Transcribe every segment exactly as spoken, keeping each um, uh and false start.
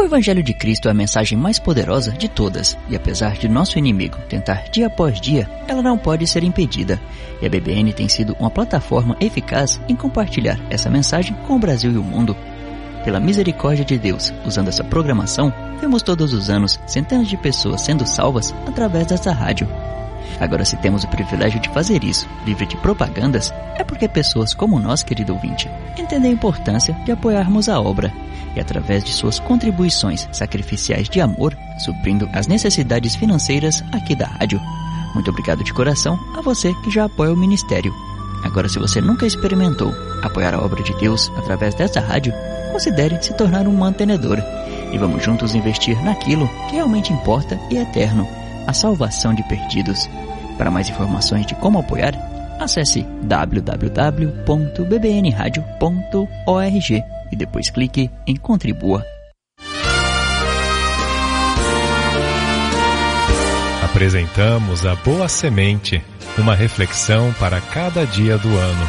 Evangelho de Cristo é a mensagem mais poderosa de todas, e apesar de nosso inimigo tentar dia após dia, ela não pode ser impedida. E a B B N tem sido uma plataforma eficaz em compartilhar essa mensagem com o Brasil e o mundo. Pela misericórdia de Deus, usando essa programação, vemos todos os anos centenas de pessoas sendo salvas através dessa rádio. Agora, se temos o privilégio de fazer isso, livre de propagandas, é porque pessoas como nós, querido ouvinte, entendem a importância de apoiarmos a obra e, através de suas contribuições sacrificiais de amor, suprindo as necessidades financeiras aqui da rádio. Muito obrigado de coração a você que já apoia o ministério. Agora, se você nunca experimentou apoiar a obra de Deus através dessa rádio, considere se tornar um mantenedor e vamos juntos investir naquilo que realmente importa e é eterno, a salvação de perdidos. Para mais informações de como apoiar, acesse w w w ponto b b n radio ponto org e depois clique em Contribua. Apresentamos a Boa Semente, uma reflexão para cada dia do ano.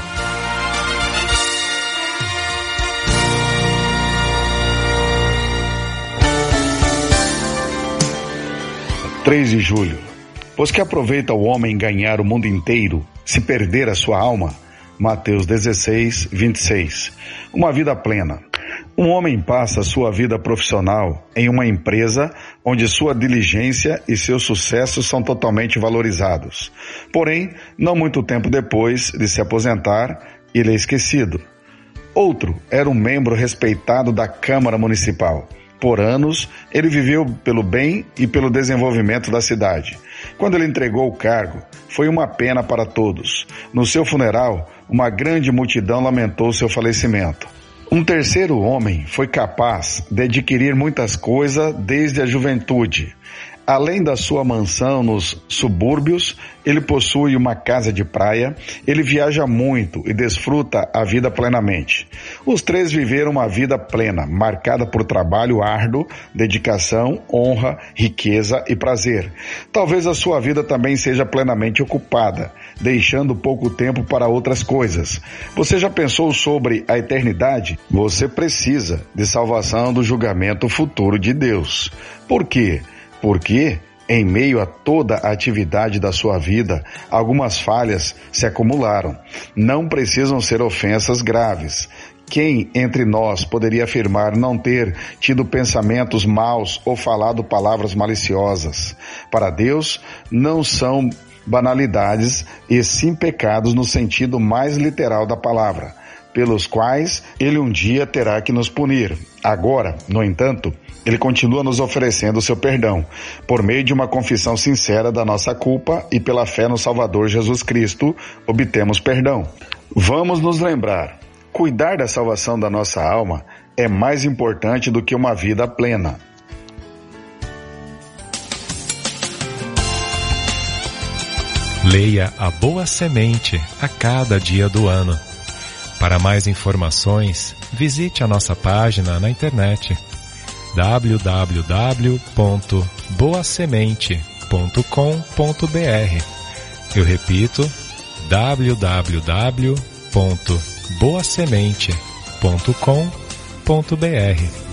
três de julho. Pois que aproveita o homem ganhar o mundo inteiro, se perder a sua alma? Mateus dezesseis, vinte e seis. Uma vida plena. Um homem passa sua vida profissional em uma empresa onde sua diligência e seu sucesso são totalmente valorizados. Porém, não muito tempo depois de se aposentar, ele é esquecido. Outro era um membro respeitado da Câmara Municipal. Por anos, ele viveu pelo bem e pelo desenvolvimento da cidade. Quando ele entregou o cargo, foi uma pena para todos. No seu funeral, uma grande multidão lamentou seu falecimento. Um terceiro homem foi capaz de adquirir muitas coisas desde a juventude. Além da sua mansão nos subúrbios, ele possui uma casa de praia, ele viaja muito e desfruta a vida plenamente. Os três viveram uma vida plena, marcada por trabalho árduo, dedicação, honra, riqueza e prazer. Talvez a sua vida também seja plenamente ocupada, deixando pouco tempo para outras coisas. Você já pensou sobre a eternidade? Você precisa de salvação do julgamento futuro de Deus. Por quê? Porque, em meio a toda a atividade da sua vida, algumas falhas se acumularam. Não precisam ser ofensas graves. Quem entre nós poderia afirmar não ter tido pensamentos maus ou falado palavras maliciosas? Para Deus, não são banalidades e sim pecados no sentido mais literal da palavra, pelos quais Ele um dia terá que nos punir. Agora, no entanto, Ele continua nos oferecendo o seu perdão, por meio de uma confissão sincera da nossa culpa e pela fé no Salvador Jesus Cristo, obtemos perdão. Vamos nos lembrar, cuidar da salvação da nossa alma é mais importante do que uma vida plena. Leia a Boa Semente a cada dia do ano. Para mais informações, visite a nossa página na internet w w w ponto boa semente ponto com ponto b r. Eu repito, w w w ponto boa semente ponto com ponto b r.